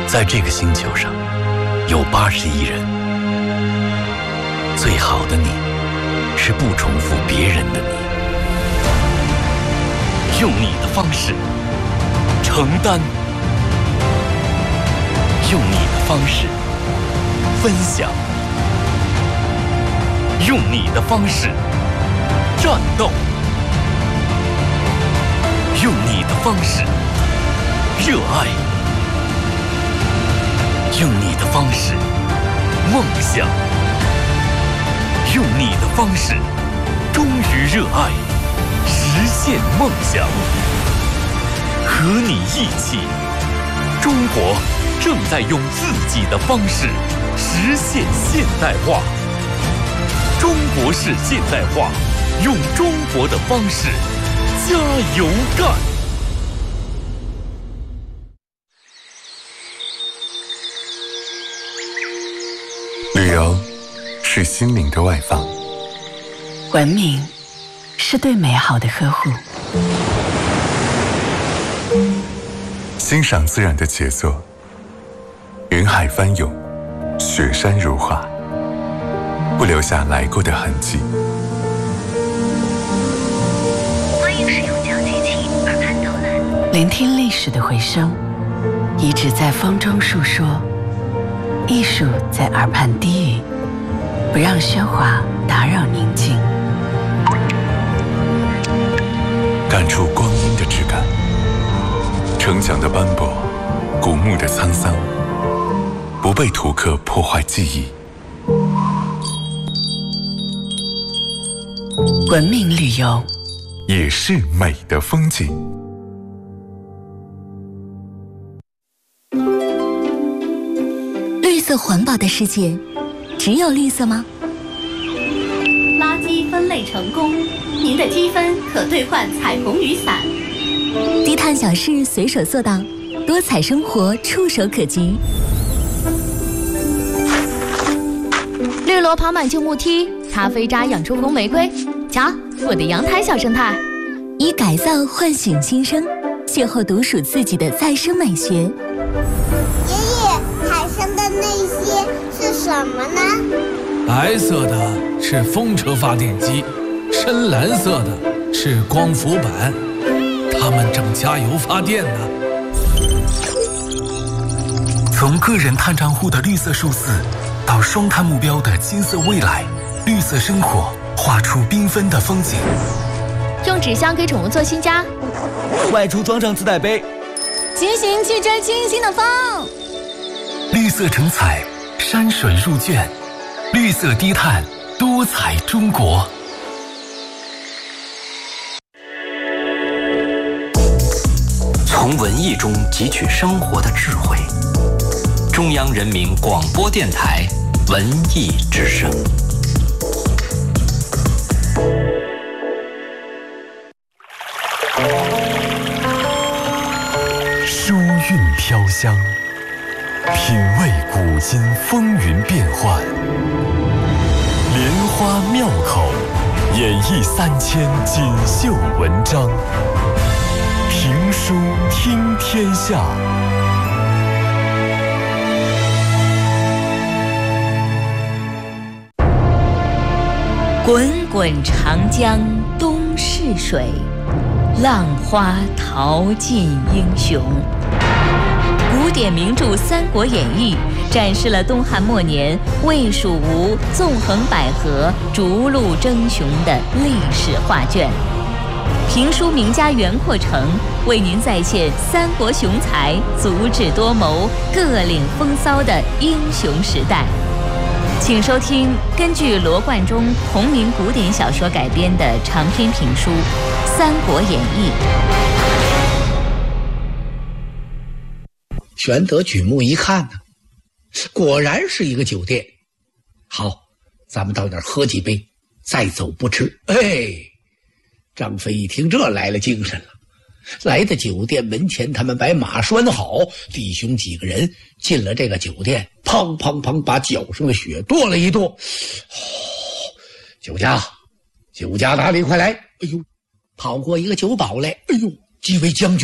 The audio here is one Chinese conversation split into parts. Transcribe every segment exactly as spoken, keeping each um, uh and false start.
在这个星球上，有八十亿人。最好的你，是不重复别人的你。用你的方式承担，用你的方式分享，用你的方式战斗，用你的方式热爱，用你的方式梦想，用你的方式忠于热爱，实现梦想。和你一起，中国正在用自己的方式实现现代化。中国式现代化，用中国的方式加油干！ 旅游是心灵的外放， 文明是对美好的呵护， 欣赏自然的杰作，云海翻涌，雪山如画，不留下来过的痕迹。 欢迎使用脚机器耳畔导览， 聆听历史的回声，遗址在风中述说，艺术在耳畔低语，不让喧哗打扰宁静。 感触光阴的质感，城墙的斑驳，古墓的沧桑，不被图刻破坏记忆。 文明旅游也是美的风景。 绿色环保的世界，只有绿色吗？ 垃圾分类成功，您的积分可兑换彩虹雨伞。 低碳小事随手做到，多彩生活触手可及。 绿萝跑满旧木梯，咖啡渣养出红玫瑰。瞧，我的阳台小生态。 以改造唤醒新生，邂逅独属自己的再生美学。 爷爷，海上的那些是什么呢？ 白色的是风车发电机，深蓝色的是光伏板，它们正加油发电呢。 从个人碳账户的绿色数字，到双碳目标的金色未来，绿色生活画出缤纷的风景。 用纸箱给宠物做新家， 外出装上自带杯， 骑行去追清新的风。 绿色成彩，山水入卷，绿色低碳，多彩中国。从文艺中汲取生活的智慧。中央人民广播电台文艺之声。 书韵飘香，品味古今风云变幻，莲花妙口，演绎三千锦绣文章。评书听天下。 滚滚长江东逝水，浪花淘尽英雄。古典名著《三国演义》展示了东汉末年魏、蜀、吴纵横捭阖、逐鹿争雄的历史画卷。评书名家袁阔成为您再现三国雄才足智多谋、各领风骚的英雄时代。请收听根据罗贯中同名古典小说改编的长篇评书《三国演义》。 选择举目一看呢，果然是一个酒店。好，咱们到那儿喝几杯，再走不迟。哎，张飞一听这来了精神了，来到酒店门前，他们把马拴好，弟兄几个人进了这个酒店，砰砰砰把脚上的血跺了一跺。哦，酒家，酒家哪里快来！哎呦，跑过一个酒保来。哎呦，几位将军，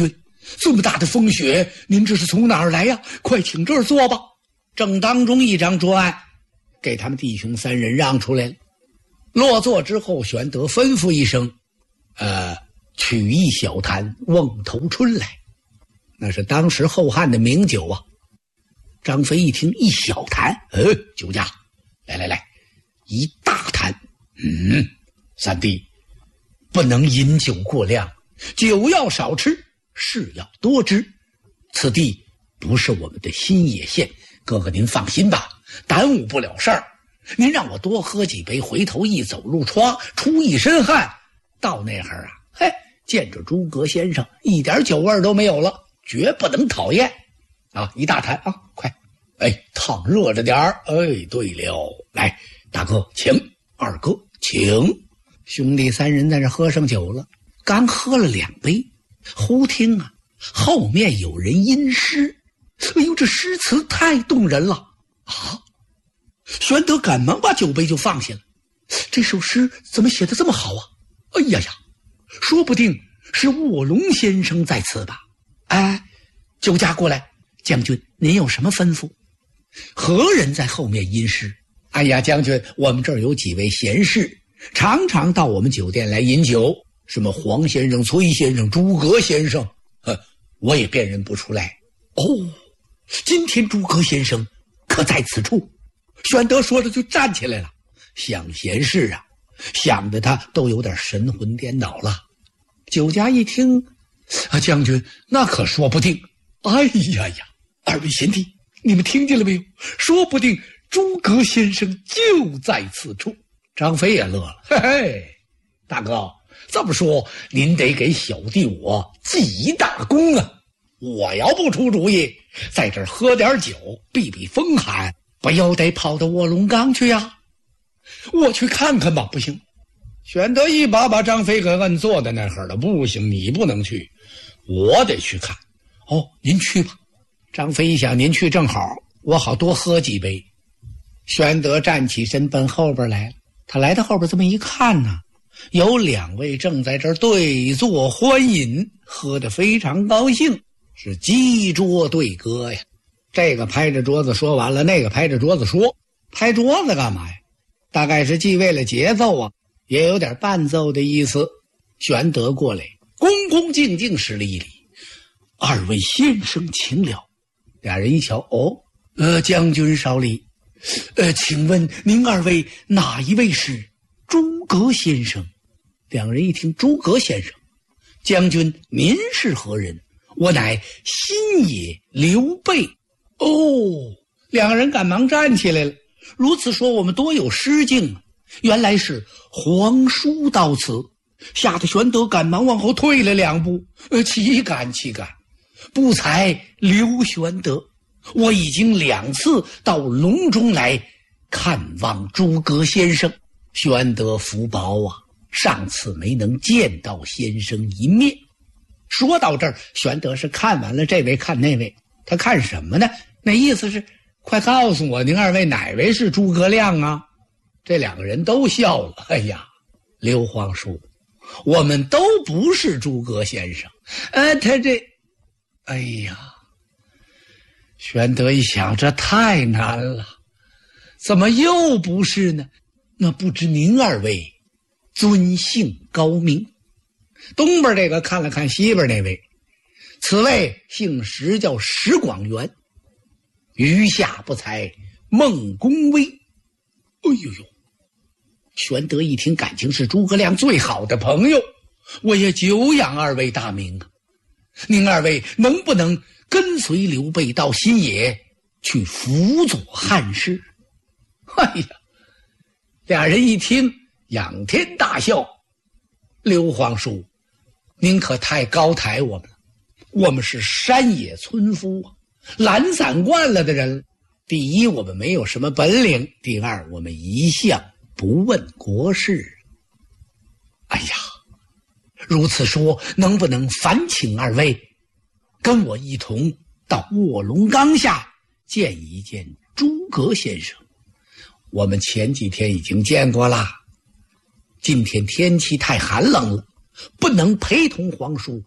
这么大的风雪，您这是从哪儿来呀？快请这儿坐吧。正当中一张桌案，给他们弟兄三人让出来了。落座之后，玄德吩咐一声：“呃，取一小坛瓮头春来。”那是当时后汉的名酒啊。张飞一听，一小坛，呃，酒家，来来来，一大坛。嗯，三弟，不能饮酒过量，酒要少吃，事要多知。此地不是我们的新野县，哥哥您放心吧，耽误不了事儿。您让我多喝几杯，回头一走路歘出一身汗，到那会儿啊，嘿，见着诸葛先生一点酒味都没有了，绝不能讨厌啊！一大坛啊，快，哎，烫热着点儿。哎，对了，来，大哥请，二哥请。兄弟三人在这喝上酒了，刚喝了两杯，忽听啊，后面有人吟诗。哎呦，这诗词太动人了啊！玄德赶忙把酒杯就放下了。这首诗怎么写得这么好啊？哎呀呀，说不定是卧龙先生在此吧？哎，酒家过来，将军您有什么吩咐？何人在后面吟诗？哎呀，将军，我们这儿有几位贤士，常常到我们酒店来饮酒，什么黄先生、崔先生、诸葛先生，呵，我也辨认不出来。哦，今天诸葛先生可在此处？玄德说着就站起来了，想贤士啊，想得他都有点神魂颠倒了。酒家一听，啊，将军那可说不定。哎呀呀，二位贤弟，你们听见了没有？说不定诸葛先生就在此处。张飞也乐了，嘿嘿，大哥，这么说您得给小弟我记一大功啊！我要不出主意，在这儿喝点酒，避避风寒，不又得跑到卧龙岗去呀？我去看看吧。不行，玄德一把把张飞给摁坐在那儿了。不行，你不能去，我得去看。哦，您去吧。张飞一想，您去正好，我好多喝几杯。玄德站起身奔后边来了。他来到后边这么一看呢，有两位正在这儿对坐欢饮，喝得非常高兴，是击桌对歌呀。这个拍着桌子说完了，那个拍着桌子说，拍桌子干嘛呀？大概是既为了节奏啊，也有点伴奏的意思。玄德过来，恭恭敬敬施了一礼：“二位先生请了。”俩人一瞧，哦，呃，将军少礼。呃，请问您二位哪一位是诸葛先生？两人一听诸葛先生，将军您是何人？我乃新野刘备。哦，两人赶忙站起来了。如此说，我们多有失敬啊！原来是皇叔到此，吓得玄德赶忙往后退了两步。呃，岂敢岂敢！不才刘玄德，我已经两次到隆中来看望诸葛先生，玄德福薄啊，上次没能见到先生一面。说到这儿，玄德是看完了这位看那位，他看什么呢？那意思是快告诉我，您二位哪位是诸葛亮啊？这两个人都笑了。哎呀，刘皇叔，我们都不是诸葛先生。呃，他这，哎呀，玄德一想，这太难了，怎么又不是呢？那不知您二位尊姓高名？东边这个看了看西边那位，此位姓石，叫石广元，余下不才孟公威。哎呦呦！玄德一听，感情是诸葛亮最好的朋友，我也久仰二位大名啊！您二位能不能跟随刘备到新野去辅佐汉室？哎呀，俩人一听，仰天大笑。刘皇叔，您可太高抬我们了，我们是山野村夫啊，懒散惯了的人。第一，我们没有什么本领；第二，我们一向不问国事。哎呀，如此说，能不能烦请二位跟我一同到卧龙岗下见一见诸葛先生？我们前几天已经见过啦，今天天气太寒冷了，不能陪同皇叔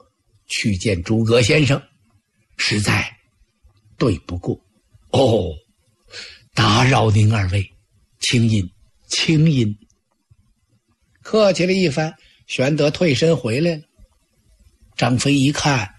去见诸葛先生，实在对不过。哦，打扰您二位，请饮，请饮。客气了一番，玄德退身回来了。张飞一看，